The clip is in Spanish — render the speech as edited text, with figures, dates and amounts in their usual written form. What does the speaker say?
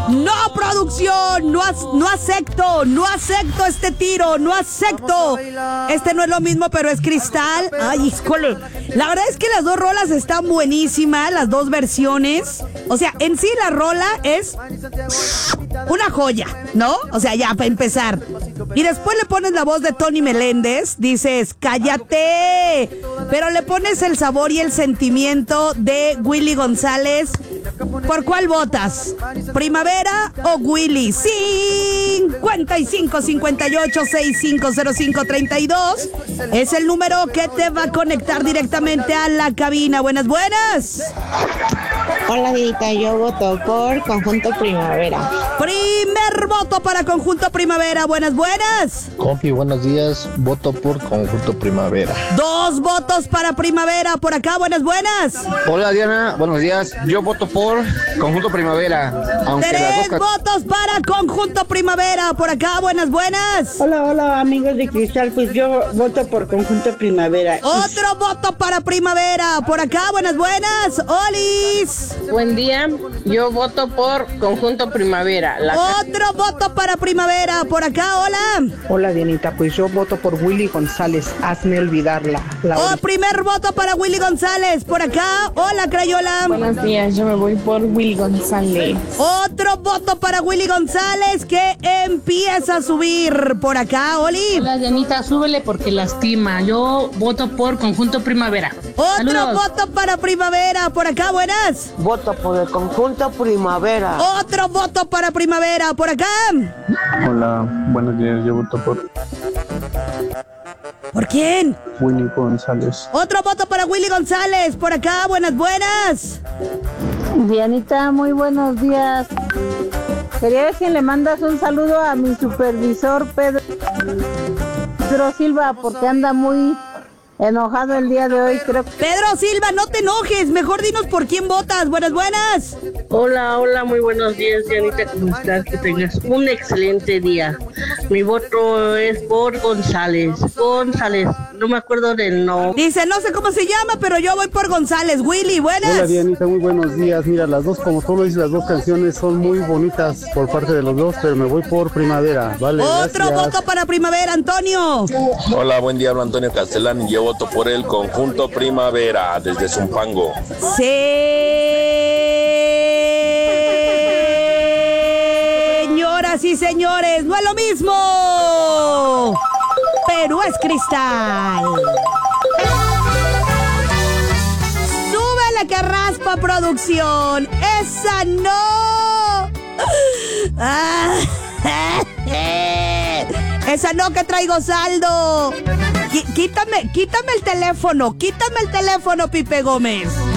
No, producción, no acepto este tiro, no acepto. Este no es lo mismo, pero es Cristal. Ay, híjole. La verdad es que las dos rolas están buenísimas, las dos versiones. O sea, en sí la rola es una joya, ¿no? O sea, ya, para empezar. Y después le pones la voz de Tony Meléndez, dices, cállate. Pero le pones el sabor y el sentimiento de Willy González. ¿Por cuál votas? ¿Primavera o Willy? 55-58-6505-32 es el número que te va a conectar directamente a la cabina. Buenas. Hola, Didita, yo voto por Conjunto Primavera. Primer voto para Conjunto Primavera. Buenas. Compi, buenos días. Voto por Conjunto Primavera. 2 votos para Primavera. Por acá, buenas. Hola, Diana, buenos días. Yo voto por Conjunto Primavera. 3 votos para Conjunto Primavera. Por acá, buenas. Hola, amigos de Cristal, pues yo voto por Conjunto Primavera. Otro voto para Primavera. Por acá, buenas. Olis. Buen día, yo voto por Conjunto Primavera. Otro voto para Primavera. Por acá, hola. Hola, Dianita, pues yo voto por Willy González. Hazme olvidarla. Primer voto para Willy González. Por acá, hola, Crayola. Buenos días, yo me voy por Willy González. Otro voto para Willy González que empieza a subir. Por acá, Oli. Hola, Dianita, súbele porque lastima. Yo voto por Conjunto Primavera. Otro voto para Primavera. Por acá, buenas. Voto por el Conjunto Primavera. Otro voto para Primavera. Por acá. Hola, buenos días. Yo voto por ¿Por quién? Willy González. Otro voto para Willy González. Por acá, buenas. Dianita, muy buenos días. Quería ver si le mandas un saludo a mi supervisor Pedro Silva, porque anda muy enojado el día de hoy, creo. Pedro Silva, no te enojes, mejor dinos por quién votas. Buenas. Hola, muy buenos días, Dianita, ¿cómo estás? Que tengas un excelente día. Mi voto es por González, no me acuerdo del nombre. Dice, no sé cómo se llama, pero yo voy por González. Willy, buenas. Hola, Dianita, muy buenos días. Mira, las dos, como tú lo dices, las dos canciones son muy bonitas por parte de los dos, pero me voy por Primavera, ¿vale? Otro Gracias. voto para Primavera, Antonio. Hola, buen día, hablo Antonio Castellán y yo voto por el Conjunto Primavera desde Zumpango. Señoras y señores, no es lo mismo, pero es Cristal. Súbele que raspa, producción. Esa no. Esa no, que traigo saldo. Quítame el teléfono, Pipe Gómez.